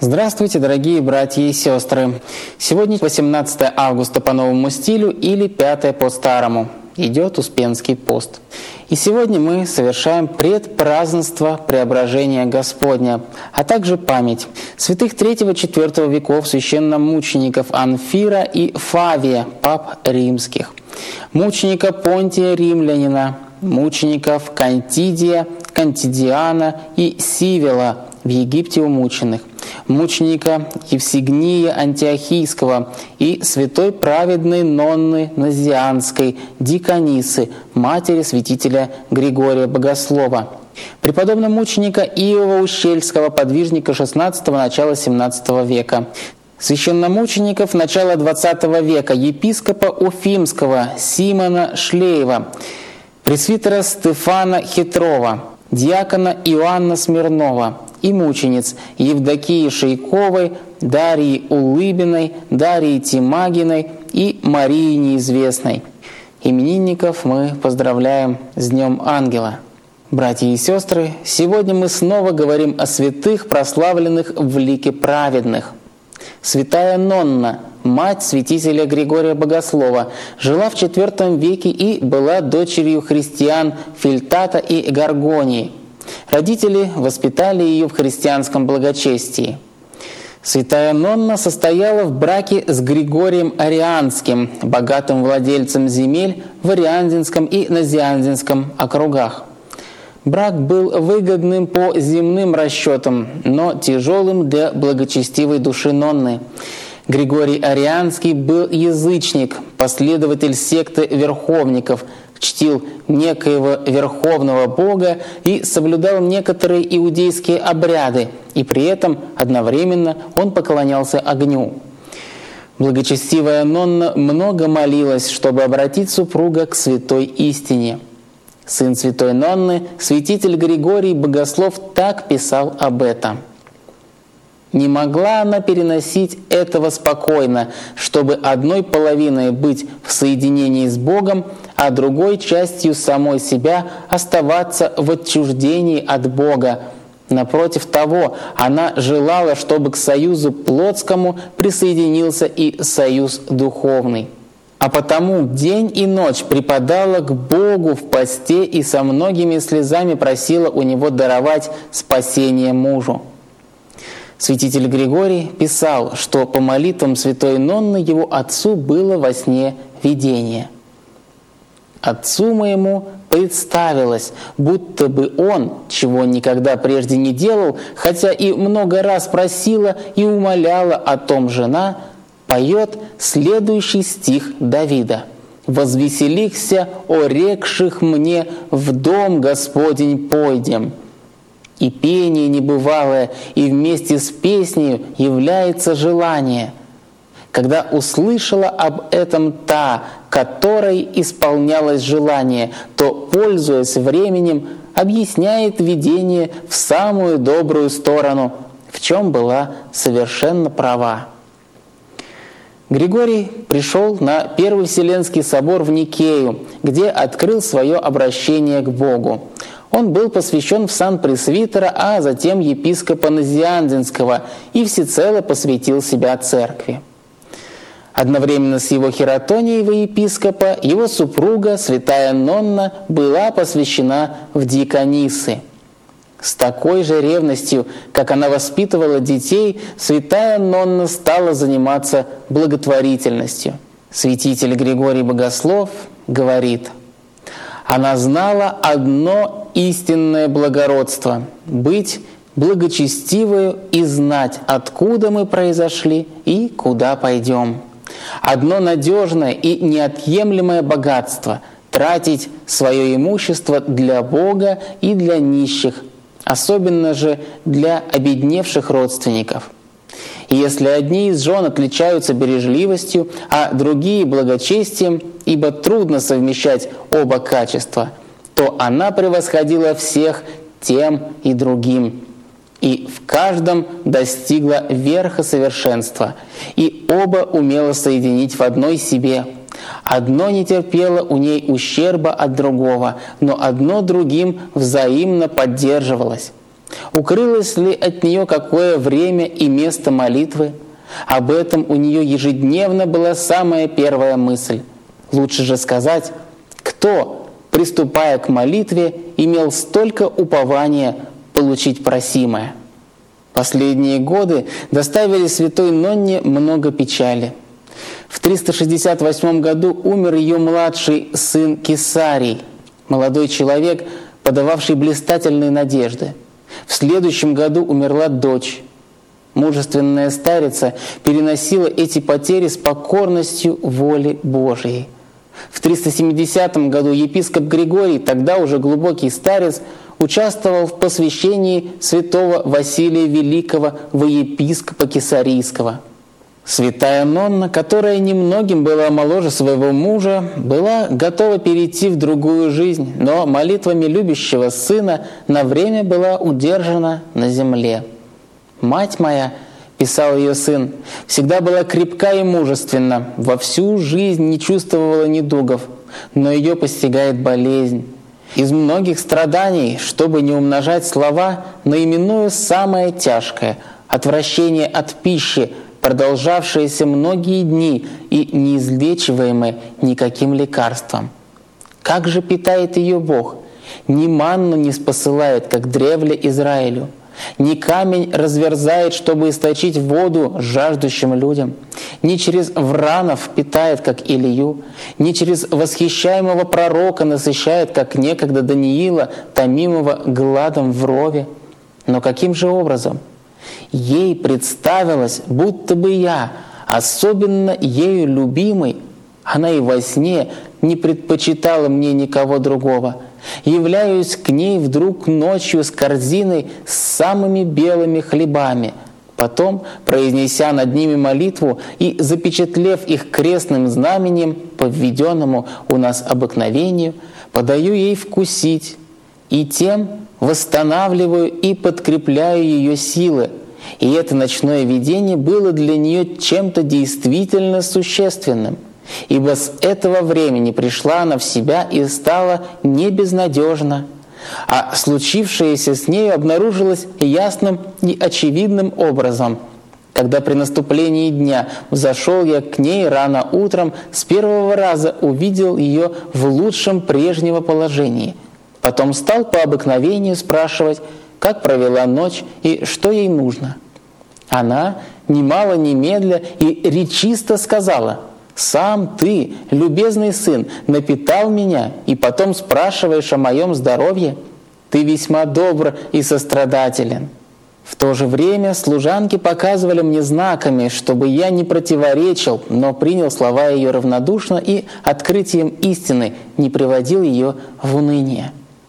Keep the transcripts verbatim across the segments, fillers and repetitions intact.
Здравствуйте, дорогие братья и сестры! Сегодня восемнадцатое августа по новому стилю или пятое по старому. Идет Успенский пост. И сегодня мы совершаем предпразднество Преображения Господня, а также память святых третьего-четвёртого веков священномучеников Анфира и Фавия, пап римских, мученика Понтия Римлянина, мучеников Кантидия, Кантидиана и Сивила, в Египте умученных, мученика Евсигния Антиохийского и святой праведной Нонны Назианской, диконисы, матери святителя Григория Богослова, преподобного мученика Иова Ущельского, подвижника шестнадцатого начала семнадцатого века, священномучеников начала двадцатого века, епископа Уфимского Симона Шлеева, пресвитера Стефана Хитрова, диакона Иоанна Смирнова и мучениц Евдокии Шейковой, Дарьи Улыбиной, Дарьи Тимагиной и Марии Неизвестной. Именинников мы поздравляем с Днем Ангела. Братья и сестры, сегодня мы снова говорим о святых, прославленных в лике праведных. Святая Нонна, мать святителя Григория Богослова, жила в четвёртом веке и была дочерью христиан Фильтата и Гаргонии. Родители воспитали ее в христианском благочестии. Святая Нонна состояла в браке с Григорием Арианским, богатым владельцем земель в Ариандинском и Назиандинском округах. Брак был выгодным по земным расчетам, но тяжелым для благочестивой души Нонны. Григорий Арианский был язычник, последователь секты верховников, чтил некоего верховного бога и соблюдал некоторые иудейские обряды, и при этом одновременно он поклонялся огню. Благочестивая Нонна много молилась, чтобы обратить супруга к святой истине. Сын святой Нонны, святитель Григорий Богослов, так писал об этом. «Не могла она переносить этого спокойно, чтобы одной половиной быть в соединении с Богом, а другой частью самой себя оставаться в отчуждении от Бога. Напротив того, она желала, чтобы к союзу плотскому присоединился и союз духовный. А потому день и ночь припадала к Богу в посте и со многими слезами просила у Него даровать спасение мужу». Святитель Григорий писал, что по молитвам святой Нонны его отцу было во сне видение. «Отцу моему представилось, будто бы он, чего никогда прежде не делал, хотя и много раз просила и умоляла о том жена, поет следующий стих Давида: «Возвеселихся, о рекших мне, в дом Господень пойдем». И пение небывалое, и вместе с песнею является желание. Когда услышала об этом та, которой исполнялось желание, то, пользуясь временем, объясняет видение в самую добрую сторону, в чем была совершенно права. Григорий пришел на Первый Вселенский собор в Никею, где открыл свое обращение к Богу. Он был посвящен в сан пресвитера, а затем епископа Назиандинского, и всецело посвятил себя церкви. Одновременно с его хератонией во епископа его супруга, святая Нонна, была посвящена в диконисы. С такой же ревностью, как она воспитывала детей, святая Нонна стала заниматься благотворительностью. Святитель Григорий Богослов говорит: «Она знала одно истинное благородство — быть благочестивою и знать, откуда мы произошли и куда пойдем. Одно надежное и неотъемлемое богатство — тратить свое имущество для Бога и для нищих, особенно же для обедневших родственников. И если одни из жен отличаются бережливостью, а другие — благочестием, ибо трудно совмещать оба качества, то она превосходила всех тем и другим, и в каждом достигла верха совершенства, и оба умела соединить в одной себе. Одно не терпело у ней ущерба от другого, но одно другим взаимно поддерживалось. Укрылось ли от нее какое время и место молитвы? Об этом у нее ежедневно была самая первая мысль. Лучше же сказать, кто, приступая к молитве, имел столько упования получить просимое. Последние годы доставили святой Нонне много печали. В триста шестьдесят восьмом году умер ее младший сын Кесарий, молодой человек, подававший блистательные надежды. В следующем году умерла дочь. Мужественная старица переносила эти потери с покорностью воли Божией. В триста семидесятом году епископ Григорий, тогда уже глубокий старец, участвовал в посвящении святого Василия Великого во епископа Кесарийского. Святая Нонна, которая немногим была моложе своего мужа, была готова перейти в другую жизнь, но молитвами любящего сына на время была удержана на земле. «Мать моя, — писал ее сын, — всегда была крепка и мужественна, во всю жизнь не чувствовала недугов, но ее постигает болезнь. Из многих страданий, чтобы не умножать слова, наименую самое тяжкое — отвращение от пищи, продолжавшееся многие дни и неизлечиваемое никаким лекарством. Как же питает ее Бог? Ни манну не спосылает, как древле Израилю, ни камень разверзает, чтобы источить воду жаждущим людям, ни через вранов питает, как Илию, ни через восхищаемого пророка насыщает, как некогда Даниила, томимого гладом в рове. Но каким же образом? Ей представилось, будто бы я, особенно ею любимый, она и во сне не предпочитала мне никого другого. Являюсь к ней вдруг ночью с корзиной с самыми белыми хлебами. Потом, произнеся над ними молитву и запечатлев их крестным знаменем по введенному у нас обыкновению, подаю ей вкусить, и тем восстанавливаю и подкрепляю ее силы. И это ночное видение было для нее чем-то действительно существенным, ибо с этого времени пришла она в себя и стала не безнадежна, а случившееся с нею обнаружилось ясным и очевидным образом. Когда при наступлении дня взошел я к ней рано утром, с первого раза увидел ее в лучшем прежнего положении. Потом стал по обыкновению спрашивать, как провела ночь и что ей нужно. Она, немало немедля, и речисто сказала: «Сам ты, любезный сын, напитал меня, и потом спрашиваешь о моем здоровье? Ты весьма добр и сострадателен». В то же время служанки показывали мне знаками, чтобы я не противоречил, но принял слова ее равнодушно и открытием истины не приводил ее в уныние.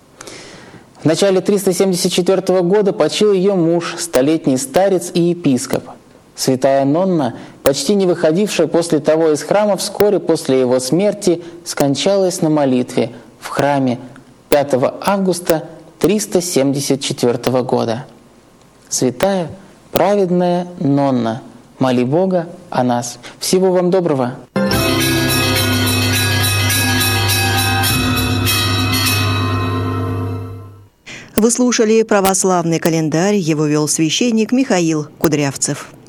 В начале триста семьдесят четвёртого года почил ее муж, столетний старец и епископ. Святая Нонна, почти не выходившая после того из храма, вскоре после его смерти скончалась на молитве в храме пятого августа триста семьдесят четвёртого года. Святая, праведная Нонна, моли Бога о нас. Всего вам доброго! Вы слушали православный календарь, его вел священник Михаил Кудрявцев.